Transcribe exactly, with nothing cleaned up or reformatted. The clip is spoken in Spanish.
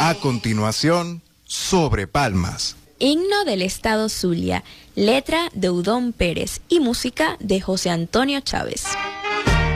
A continuación, Sobre Palmas. Himno del Estado Zulia, letra de Udón Pérez y música de José Antonio Chávez.